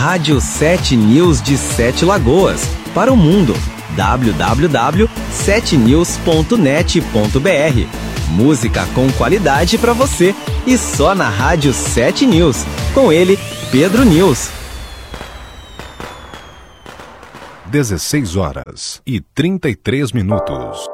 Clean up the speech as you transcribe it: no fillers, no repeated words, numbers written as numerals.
Rádio 7 News de Sete Lagoas, para o mundo. www.7news.net.br. Música com qualidade para você e só na Rádio 7 News. Com ele, Pedro News. 16 horas e 33 minutos.